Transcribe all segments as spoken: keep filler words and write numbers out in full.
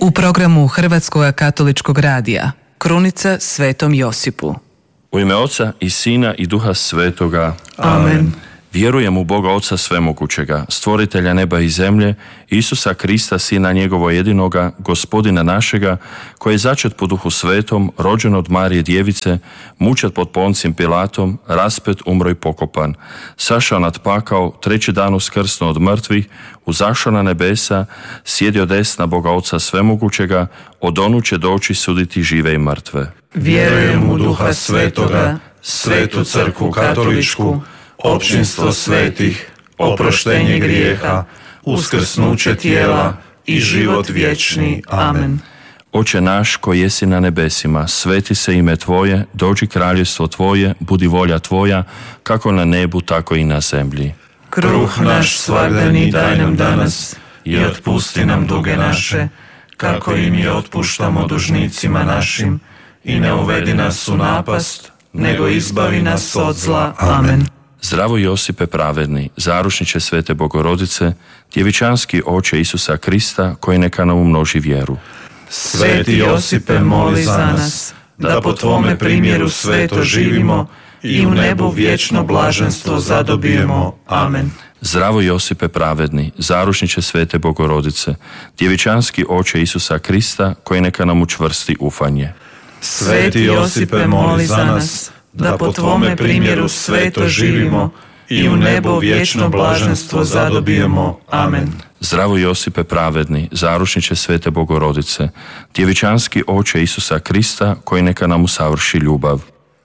U programu Hrvatskog katoličkog radija Krunica Svetom Josipu. U ime Oca i Sina i Duha Svetoga. Amen. Vjerujem u Boga Oca Svemogućega, stvoritelja neba i zemlje, Isusa Krista, Sina njegovo jedinoga, Gospodina našega, koji je začet po Duhu Svetom, rođen od Marije Djevice, mučet pod Poncijem Pilatom, raspet, umro i pokopan, sašao nad pakao, treći dan uskrsnuo od mrtvih, uzašao na nebesa, sjedio desna Boga Oca Svemogućega, od onu će doći suditi žive i mrtve. Vjerujem u Duha Svetoga, Svetu Crkvu Katoličku, općinstvo svetih, oproštenje grijeha, uskrsnuće tijela i život vječni. Amen. Oče naš koji jesi na nebesima, sveti se ime Tvoje, dođi kraljevstvo Tvoje, budi volja Tvoja, kako na nebu, tako i na zemlji. Kruh naš svagdanji daj nam danas i otpusti nam duge naše, kako i mi otpuštamo dužnicima našim, i ne uvedi nas u napast, nego izbavi nas od zla. Amen. Zdravo Josipe pravedni, zaručniče Svete Bogorodice, djevičanski oče Isusa Krista, koji neka nam umnoži vjeru. Sveti Josipe, moli za nas, da po Tvome primjeru sveto živimo i u nebu vječno blaženstvo zadobijemo. Amen. Zdravo Josipe pravedni, zaručniče Svete Bogorodice, djevičanski oče Isusa Krista, koji neka nam učvrsti ufanje. Sveti Josipe, moli za nas, da po Tvome primjeru sveto živimo i u nebo vječno blaženstvo zadobijemo. Amen. Zdravo Josipe pravedni, zaručniče Svete Bogorodice, djevičanski oče Isusa Krista, koji neka nam usavrši ljubav.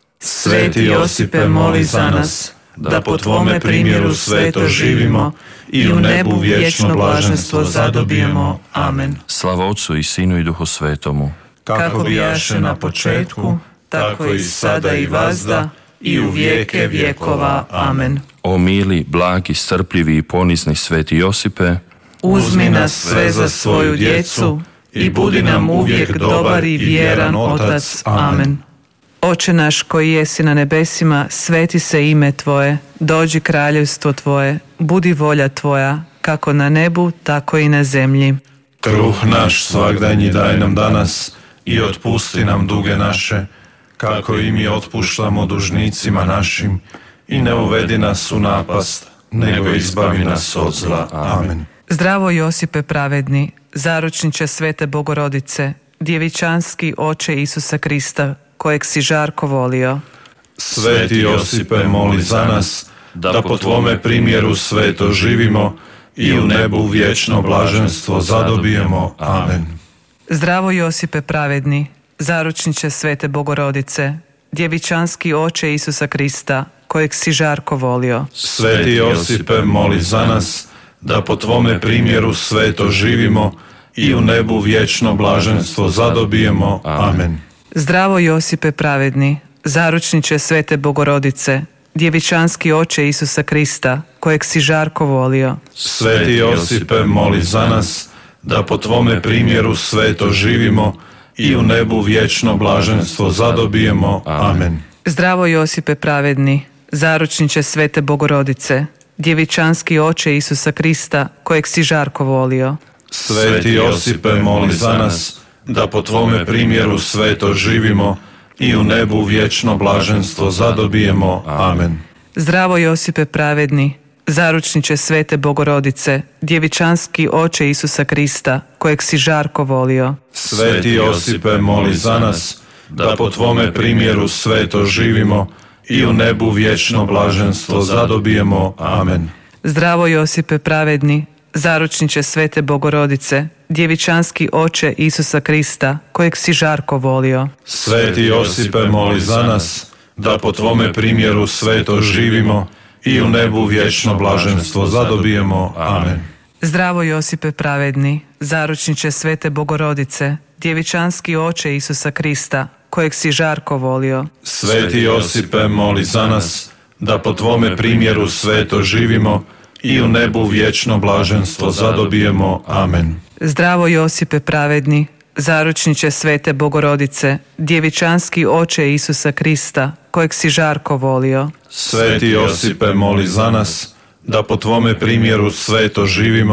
Sveti Josipe, moli za nas, da po Tvome primjeru sveto živimo i u nebu vječno blaženstvo zadobijemo. Amen. Slava Otcu i Sinu i Duhu Svetomu, kako bijaše na početku, tako i sada i vazda, i u vijeke vjekova. Amen. O mili, blagi, strpljivi i ponizni Sveti Josipe, uzmi nas sve za svoju djecu i budi nam uvijek dobar i vjeran Otac. Amen. Oče naš koji jesi na nebesima, sveti se ime Tvoje, dođi kraljevstvo Tvoje, budi volja Tvoja, kako na nebu, tako i na zemlji. Kruh naš svagdanji daj nam danas i otpusti nam duge naše, kako i mi otpuštamo dužnicima našim, i ne uvedi nas u napast, nego izbavi nas od zla. Amen. Zdravo Josipe pravedni, zaručniče Svete Bogorodice, djevičanski oče Isusa Krista, kojeg si žarko volio. Sveti Josipe, moli za nas, da po Tvome primjeru sveto živimo i u nebu vječno blaženstvo zadobijemo. Amen. Zdravo Josipe pravedni, zaručniče Svete Bogorodice, djevičanski oče Isusa Krista, kojeg si žarko volio. Sveti Josipe, moli za nas, da po Tvome primjeru sveto živimo i u nebu vječno blaženstvo zadobijemo. Amen. Zdravo Josipe pravedni, zaručniče Svete Bogorodice, djevičanski oče Isusa Krista, kojeg si žarko volio. Sveti Josipe, moli za nas, da po Tvome primjeru sveto živimo i u nebu vječno blaženstvo zadobijemo. Amen. Zdravo Josipe pravedni, zaručniče Svete Bogorodice, djevičanski oče Isusa Krista, kojeg si žarko volio. Sveti Josipe, moli za nas, da po Tvome primjeru sveto živimo i u nebu vječno blaženstvo zadobijemo. Amen. Zdravo Josipe pravedni, zaručniče Svete Bogorodice, djevičanski oče Isusa Krista, kojeg si žarko volio. Sveti Josipe, moli za nas, da po Tvome primjeru sveto živimo i u nebu vječno blaženstvo zadobijemo. Amen. Zdravo Josipe pravedni, zaručniče Svete Bogorodice, djevičanski oče Isusa Krista, kojeg si žarko volio. Sveti Josipe, moli za nas, da po Tvome primjeru sveto živimo i u nebu vječno blaženstvo zadobijemo. Amen. Zdravo Josipe pravedni, zaručniče Svete Bogorodice, djevičanski oče Isusa Krista, kojeg si žarko volio. Sveti Josipe, moli za nas, da po Tvome primjeru sveto živimo i u nebu vječno blaženstvo zadobijemo. Amen. Zdravo Josipe pravedni, zaručniče Svete Bogorodice, djevičanski oče Isusa Krista, kojeg si žarko volio. Sveti Josipe, moli za nas, da po Tvome primjeru sveto živimo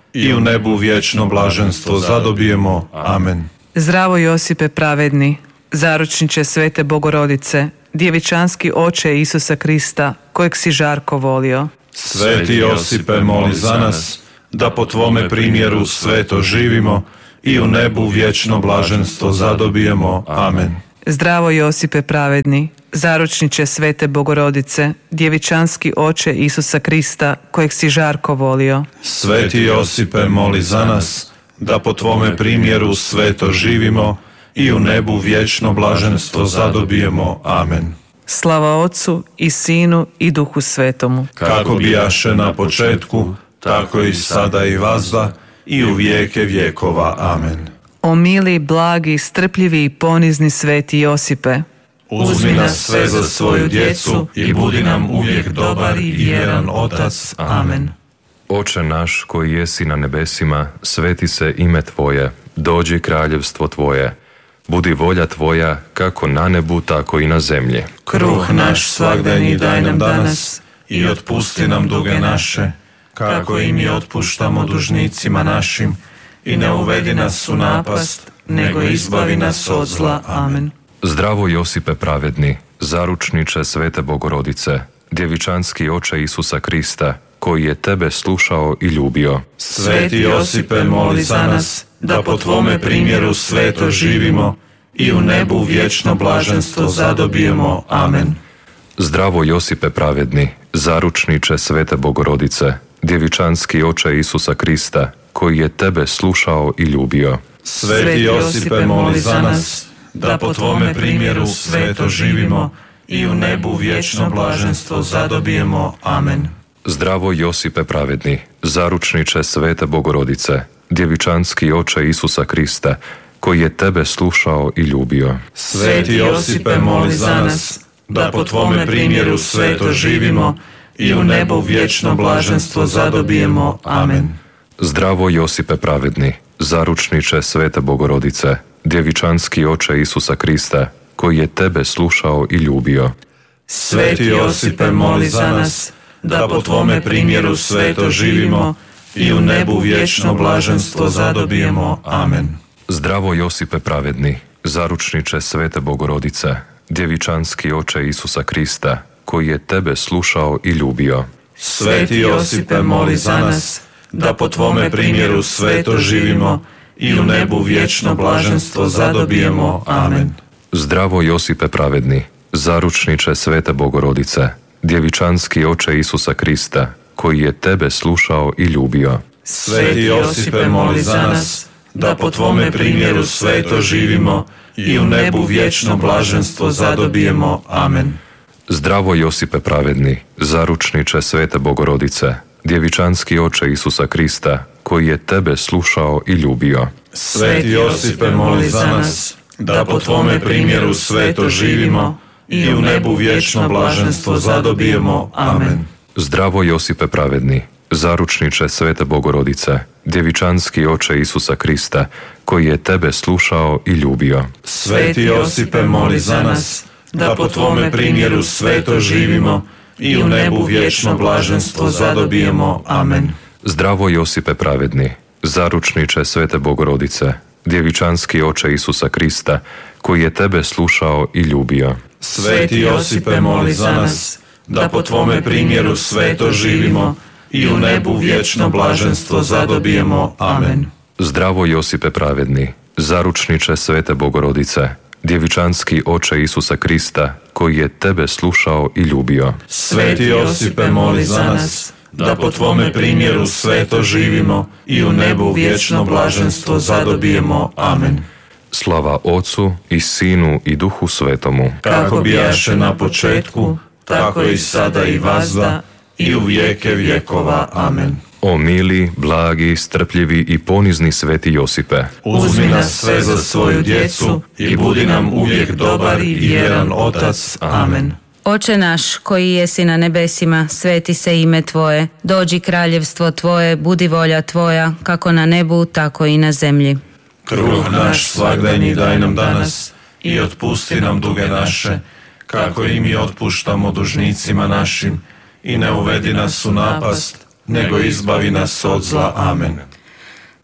i u nebu vječno blaženstvo zadobijemo. Amen. Zdravo Josipe pravedni, zaručniče svete Bogorodice, djevičanski oče Isusa Krista, kojeg si žarko volio. Sveti Josipe, moli za nas, da po tvome primjeru sveto živimo i u nebu vječno blaženstvo zadobijemo. Amen. Zdravo Josipe pravedni, zaručniče svete Bogorodice, djevičanski oče Isusa Krista, kojeg si žarko volio. Sveti Josipe, moli za nas, da po tvome primjeru sveto živimo i u nebu vječno blaženstvo zadobijemo. Amen. Slava Otcu i Sinu i Duhu Svetomu. Kako bijaše na početku, tako i sada i vazda i u vijeke vjekova. Amen. O mili, blagi, strpljivi i ponizni sveti Josipe, uzmi nas sve za svoju djecu i budi nam uvijek dobar i vjeran Otac. Amen. Oče naš koji jesi na nebesima, sveti se ime Tvoje, dođi kraljevstvo Tvoje, budi volja Tvoja kako na nebu, tako i na zemlji. Kruh naš svagdanji daj nam danas i otpusti nam duge naše, kako i mi otpuštamo dužnicima našim, i ne uvedi nas u napast, nego izbavi nas od zla. Amen. Zdravo Josipe pravedni, zaručniče svete Bogorodice, djevičanski oče Isusa Krista, koji je tebe slušao i ljubio. Sveti Josipe, moli za nas, da po tvome primjeru sveto živimo i u nebu vječno blaženstvo zadobijemo. Amen. Zdravo Josipe pravedni, zaručniče svete Bogorodice, djevičanski oče Isusa Krista, koji je tebe slušao i ljubio. Sveti Josipe, moli za nas, da po tvome primjeru sveto živimo i u nebu vječno blaženstvo zadobijemo. Amen. Zdravo Josipe pravedni, zaručniče svete Bogorodice, djevičanski oče Isusa Krista, koji je tebe slušao i ljubio. Sveti Josipe, moli za nas, da po tvome primjeru sveto živimo i u nebu vječno blaženstvo zadobijemo. Amen. Zdravo Josipe pravedni, zaručniče svete Bogorodice, djevičanski oče Isusa Krista, koji je tebe slušao i ljubio. Sveti Josipe, moli za nas, da po tvome primjeru sveto živimo i u nebu vječno blaženstvo zadobijemo. Amen. Zdravo Josipe pravedni, zaručniče svete Bogorodice, djevičanski oče Isusa Krista, koji je tebe slušao i ljubio. Sveti Josipe, moli za nas, da po tvome primjeru sveto živimo i u nebu vječno blaženstvo zadobijemo. Amen. Zdravo Josipe pravedni, zaručniče svete Bogorodice, djevičanski oče Isusa Krista, koji je tebe slušao i ljubio. Sveti Josipe, moli za nas, da po tvome primjeru sveto živimo i u nebu vječno blaženstvo zadobijemo. Amen. Zdravo Josipe pravedni, zaručniče svete Bogorodice, djevičanski oče Isusa Krista, koji je tebe slušao i ljubio. Sveti Josipe, moli za nas, da po tvome primjeru sveto živimo i u nebu vječno blaženstvo zadobijemo. Amen. Zdravo Josipe pravedni, zaručniče svete Bogorodice, djevičanski oče Isusa Krista, koji je tebe slušao i ljubio. Sveti Josipe, moli za nas, da po tvome primjeru sveto živimo i u nebu vječno blaženstvo zadobijemo. Amen. Zdravo Josipe pravedni, zaručniče svete Bogorodice, djevičanski oče Isusa Krista, koji je tebe slušao i ljubio. Sveti Josipe, moli za nas, da po tvome primjeru sveto živimo i u nebu vječno blaženstvo zadobijemo. Amen. Zdravo Josipe pravedni, zaručniče svete Bogorodice, djevičanski oče Isusa Krista, koji je tebe slušao i ljubio. Sveti Josipe, moli za nas, da po tvome primjeru sveto živimo i u nebu vječno blaženstvo zadobijemo. Amen. Slava Otcu i Sinu i Duhu Svetomu. Kako bijaše na početku, tako i sada i vazda i u vijeke vjekova. Amen. O mili, blagi, strpljivi i ponizni sveti Josipe, uzmi nas sve za svoju djecu i budi nam uvijek dobar i vjeran Otac. Amen. Oče naš koji jesi na nebesima, sveti se ime Tvoje, dođi kraljevstvo Tvoje, budi volja Tvoja, kako na nebu, tako i na zemlji. Kruh naš svagdanji daj nam danas i otpusti nam duge naše, kako i mi otpuštamo dužnicima našim, i ne uvedi nas u napast, nego izbavi nas od zla. Amen.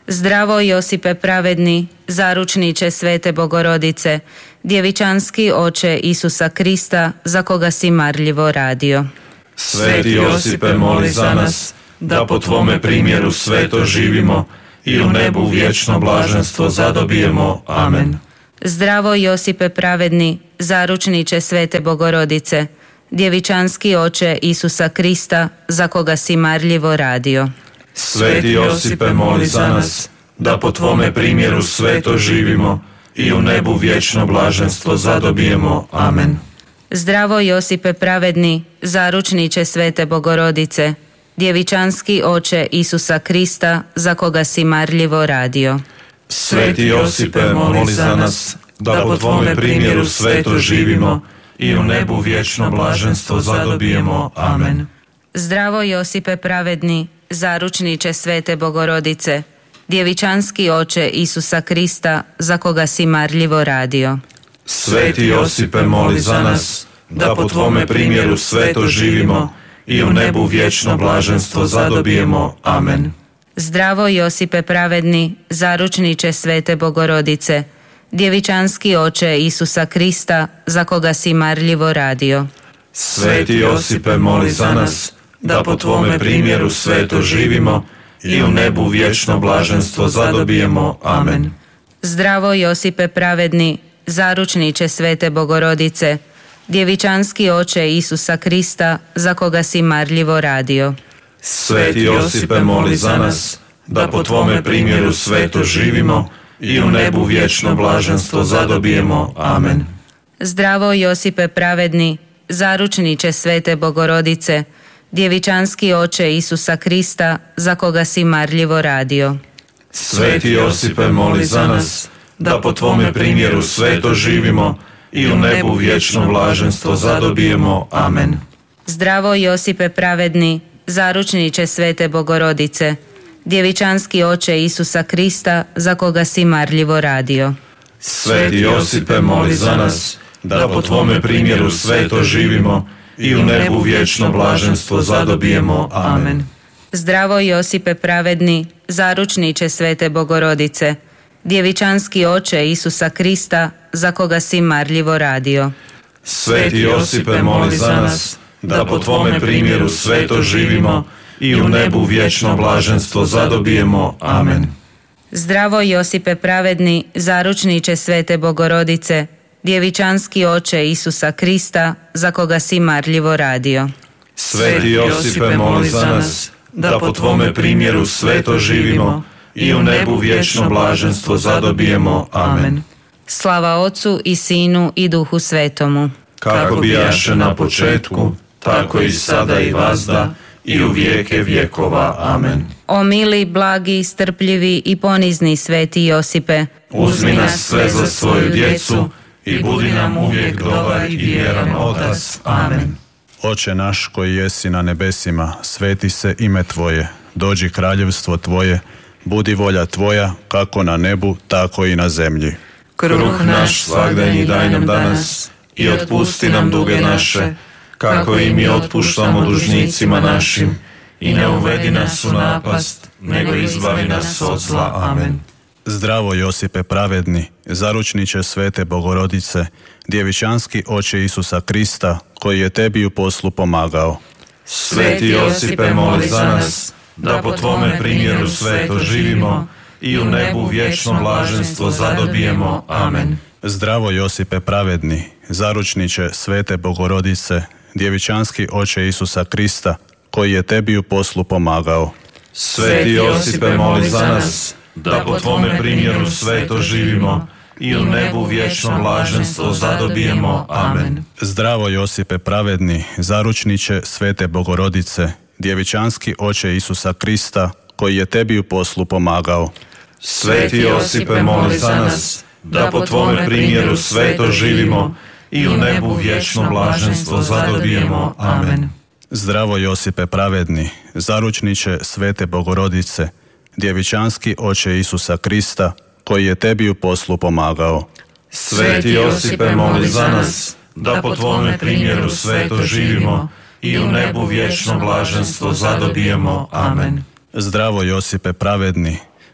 Zdravo Josipe pravedni, zaručniče svete Bogorodice, djevičanski oče Isusa Krista, za koga si marljivo radio. Sveti Josipe, moli za nas, da po tvome primjeru sveto živimo i u nebu vječno blaženstvo zadobijemo. Amen. Zdravo Josipe pravedni, zaručniče svete Bogorodice, djevičanski oče Isusa Krista, za koga si marljivo radio. Sveti Josipe, moli za nas, da po tvome primjeru sveto živimo i u nebu vječno blaženstvo zadobijemo. Amen. Zdravo Josipe pravedni, zaručniče svete Bogorodice, djevičanski oče Isusa Krista, za koga si marljivo radio. Sveti Josipe, moli za nas, da po tvome primjeru sveto živimo i u nebu vječno blaženstvo zadobijemo. Amen. Zdravo Josipe pravedni, zaručniče svete Bogorodice, djevičanski oče Isusa Krista, za koga si marljivo radio. Sveti Josipe, moli za nas, da po tvome primjeru sveto živimo i u nebu vječno blaženstvo zadobijemo. Amen. Zdravo Josipe pravedni, zaručniče svete Bogorodice, djevičanski oče Isusa Krista, za koga si marljivo radio. Sveti Josipe, moli za nas, da po tvome primjeru sveto živimo i u nebu vječno blaženstvo zadobijemo. Amen. Zdravo Josipe pravedni, zaručniče svete Bogorodice, djevičanski oče Isusa Krista, za koga si marljivo radio. Sveti Josipe, moli za nas, da po tvome primjeru sveto živimo i u nebu vječno blaženstvo zadobijemo. Amen. Zdravo Josipe pravedni, zaručniče svete Bogorodice, djevičanski oče Isusa Krista, za koga si marljivo radio. Sveti Josipe, moli za nas, da po tvome primjeru sveto živimo i u nebu vječno blaženstvo zadobijemo. Amen. Zdravo Josipe pravedni, zaručniče svete Bogorodice, djevičanski oče Isusa Krista, za koga si marljivo radio. Sveti Josipe, moli za nas, da po tvome primjeru sveto živimo i u nebu vječno blaženstvo zadobijemo. Amen. Zdravo Josipe pravedni, zaručniče svete Bogorodice, djevičanski oče Isusa Krista, za koga si marljivo radio. Sveti Josipe, moli za nas, da po tvome primjeru sveto živimo i u nebu vječno blaženstvo zadobijemo. Amen. Zdravo Josipe pravedni, zaručniče svete Bogorodice, djevičanski oče Isusa Krista, za koga si marljivo radio. Sveti Josipe, moli za nas, da po tvome primjeru sveto živimo i u nebu vječno blaženstvo zadobijemo. Amen. Slava Otcu i Sinu i Duhu Svetomu. Kako bijaše na početku, tako i sada i vazda i u vijeke vjekova. Amen. O mili, blagi, strpljivi i ponizni sveti Josipe, uzmi nas sve za svoju djecu i budi nam uvijek dobar i vjeran Otac. Amen. Oče naš koji jesi na nebesima, sveti se ime Tvoje, dođi kraljevstvo Tvoje, budi volja Tvoja, kako na nebu, tako i na zemlji. Kruh naš svagdanji daj nam danas i otpusti nam duge naše, kako i mi otpuštamo dužnicima našim, i ne uvedi nas u napast, nego izbavi nas od zla. Amen. Zdravo Josipe pravedni, zaručniče svete Bogorodice, djevičanski oče Isusa Krista, koji je tebi u poslu pomagao. Sveti Josipe, moli za nas, da po tvome primjeru sveto živimo i u nebu vječno blaženstvo zadobijemo. Amen. Zdravo Josipe pravedni, zaručniče svete Bogorodice, djevičanski oče Isusa Krista, koji je tebi u poslu pomagao. Sveti Josipe, moli za nas, da po tvome primjeru sveto živimo i u nebu vječno blaženstvo zadobijemo. Amen. Zdravo Josipe pravedni, zaručniče svete Bogorodice, djevičanski oče Isusa Krista, koji je tebi u poslu pomagao. Sveti Josipe, moli za nas, da po tvome primjeru sveto živimo i u nebu vječno blaženstvo zadobijemo. Amen. Zdravo Josipe pravedni, zaručniče svete Bogorodice, djevičanski oče Isusa Krista, koji je tebi u poslu pomagao. Sveti Josipe, moli za nas, da po tvome primjeru sveto živimo i u nebu vječno blaženstvo zadobijemo. Amen. Zdravo Josipe pravedni,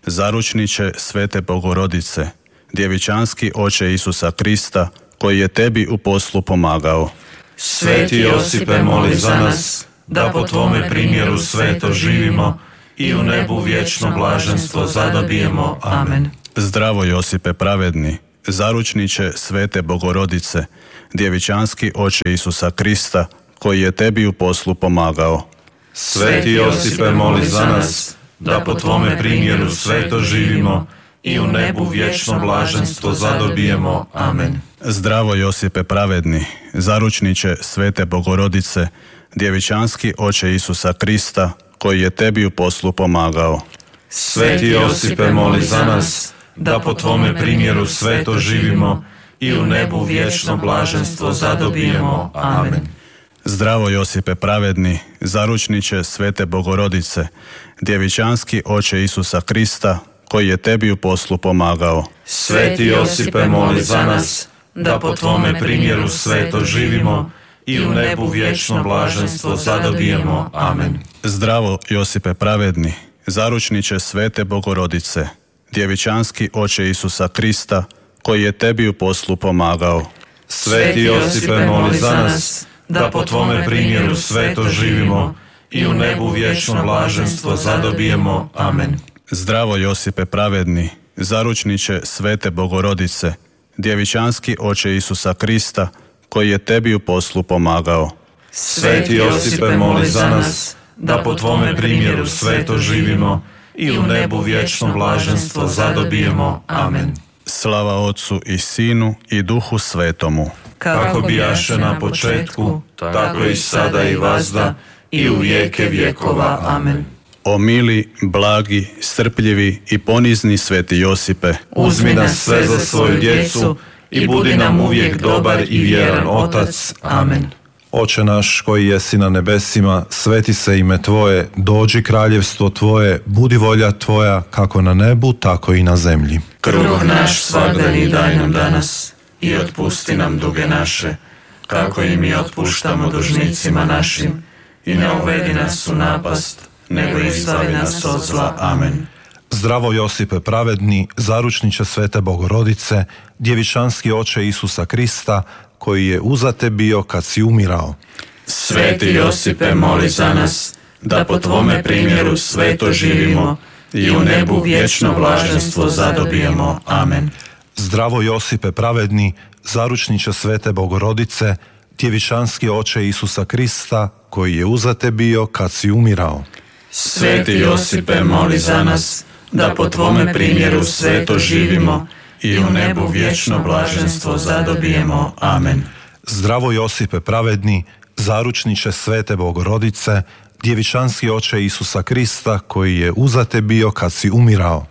zaručniče svete Bogorodice, djevičanski oče Isusa Krista, koji je tebi u poslu pomagao. Sveti Josipe, moli za nas, da po tvome primjeru sveto živimo i u nebu vječno blaženstvo zadobijemo. Amen. Zdravo Josipe pravedni, zaručniče svete Bogorodice, djevičanski oče Isusa Krista, koji je tebi u poslu pomagao. Sveti Josipe, moli za nas, da po tvome primjeru sveto živimo i u nebu vječno blaženstvo zadobijemo. Amen. Zdravo Josipe pravedni, zaručniče svete Bogorodice, djevičanski oče Isusa Krista, koji je tebi u poslu pomagao. Sveti Josipe, moli za nas, da po tvome primjeru sveto živimo i u nebu vječno blaženstvo zadobijemo. Amen. Zdravo Josipe pravedni, zaručniče svete Bogorodice, djevičanski oče Isusa Krista, koji je tebi u poslu pomagao. Sveti Josipe, moli za nas, da po tvome primjeru sveto živimo i u nebu vječno blaženstvo zadobijemo. Amen. Zdravo Josipe pravedni, zaručniče svete Bogorodice, djevičanski oče Isusa Krista, koji je tebi u poslu pomagao. Sveti Josipe, moli za nas, da po tvome primjeru sveto živimo i u nebu vječno blaženstvo zadobijemo. Amen. Zdravo Josipe pravedni, zaručniče svete Bogorodice, djevičanski oče Isusa Krista, koji je tebi u poslu pomagao. Sveti Josipe, moli za nas, da po tvome primjeru sveto živimo i u nebu vječno blaženstvo zadobijemo. Amen. Slava Otcu i Sinu i Duhu Svetomu. Kako bijaše na početku, tako i sada i vazda i u vijeke vjekova. Amen. O mili, blagi, strpljivi i ponizni sveti Josipe, uzmi nas sve za svoju djecu i budi nam uvijek dobar i vjeran Otac. Amen. Oče naš koji jesi na nebesima, sveti se ime Tvoje, dođi kraljevstvo Tvoje, budi volja Tvoja, kako na nebu, tako i na zemlji. Kruh naš svagdani daj nam danas i otpusti nam duge naše, kako i mi otpuštamo dužnicima našim, i ne uvedi nas u napast, nego izbavi nas od zla. Amen. Zdravo Josipe pravedni, zaručniče svete Bogorodice, djevičanski oče Isusa Krista, koji je uza te bio kad si umirao. Sveti Josipe, moli za nas, da po tvome primjeru sveto živimo i u nebu vječno blaženstvo zadobijemo. Amen. Zdravo Josipe pravedni, zaručniče svete Bogorodice, djevičanski oče Isusa Krista, koji je uza te bio kad si umirao. Sveti Josipe, moli za nas, da po tvome primjeru sveto živimo i u nebu vječno blaženstvo zadobijemo. Amen. Zdravo Josipe pravedni, zaručniče svete Bogorodice, djevičanski oče Isusa Krista, koji je uza te bio kad si umirao.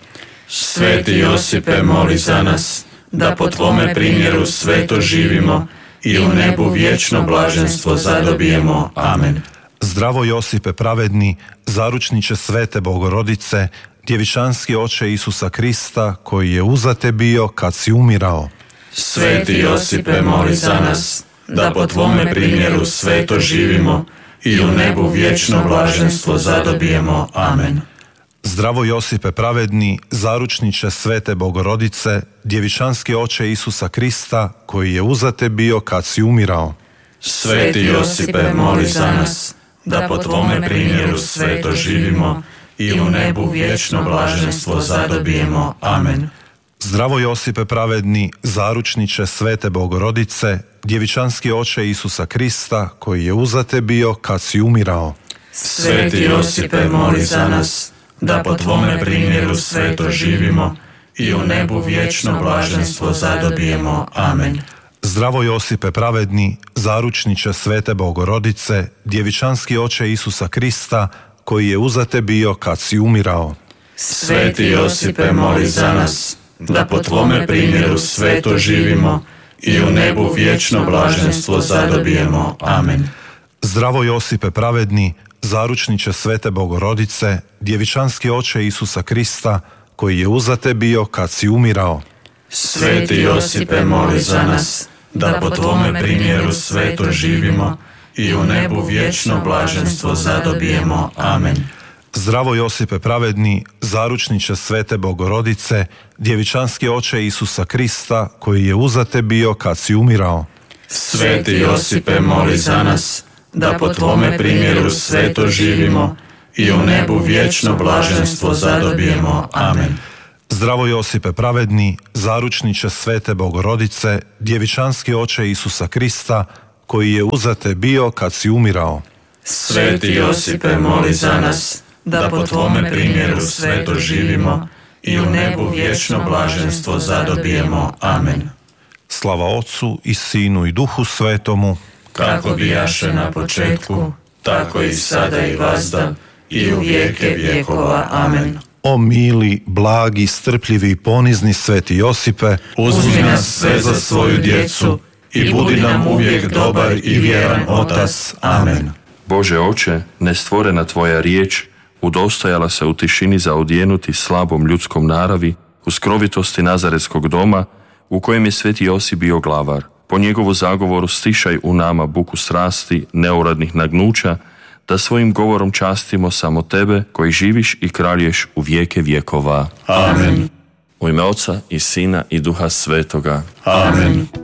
Sveti Josipe, moli za nas, da po tvome primjeru sveto živimo i u nebu vječno blaženstvo zadobijemo. Amen. Zdravo Josipe pravedni, zaručniče svete Bogorodice, djevičanski oče Isusa Krista, koji je uza te bio kad si umirao. Sveti Josipe, moli za nas, da po tvome primjeru sveto živimo i u nebu vječno blaženstvo zadobijemo. Amen. Zdravo Josipe pravedni, zaručniče svete Bogorodice, djevičanski oče Isusa Krista, koji je uza te bio kad si umirao. Sveti Josipe, moli za nas, da po tvome primjeru sveto živimo i u nebu vječno blaženstvo zadobijemo. Amen. Zdravo Josipe pravedni, zaručniče svete Bogorodice, djevičanski oče Isusa Krista, koji je uza te bio kad si umirao. Sveti Josipe, moli za nas, da po tvome primjeru sveto živimo i u nebu vječno blaženstvo zadobijemo. Amen. Zdravo Josipe pravedni, zaručniče svete Bogorodice, djevičanski oče Isusa Krista, koji je uza te bio kad si umirao. Sveti Josipe, moli za nas, da po tvome primjeru sveto živimo i u nebu vječno blaženstvo zadobijemo. Amen. Zdravo Josipe pravedni, zaručniče svete Bogorodice, djevičanski oče Isusa Krista, koji je uza te bio kad si umirao. Sveti Josipe, moli za nas, da po tvome primjeru sveto živimo i u nebu vječno blaženstvo zadobijemo. Amen. Zdravo Josipe pravedni, zaručniče svete Bogorodice, djevičanski oče Isusa Krista, koji je uzate bio kad si umirao. Sveti Josipe, moli za nas, da po tvome primjeru sveto živimo i u nebu vječno blaženstvo zadobijemo. Amen. Zdravo Josipe pravedni, zaručniče svete Bogorodice, djevičanski oče Isusa Krista, koji je uzate bio kad si umirao. Sveti Josipe, moli za nas, da po tvome primjeru sveto živimo i u nebu vječno blaženstvo zadobijemo. Amen. Slava Otcu i Sinu i Duhu Svetomu, kako bijaše na početku, tako i sada i vazda, i u vijeke vjekova. Amen. O mili, blagi, strpljivi i ponizni sveti Josipe, uzmi nas sve za svoju djecu i budi nam uvijek dobar i vjeran Otac. Amen. Bože Oče, nestvorena Tvoja riječ udostojala se u tišini zaodjenuti slabom ljudskom naravi u skrovitosti Nazaretskog doma u kojem je sveti Josip bio glavar. Po njegovu zagovoru stišaj u nama buku strasti, neuradnih nagnuća, da svojim govorom častimo samo Tebe koji živiš i kraljuješ u vijeke vjekova. Amen. U ime Oca i Sina i Duha Svetoga. Amen.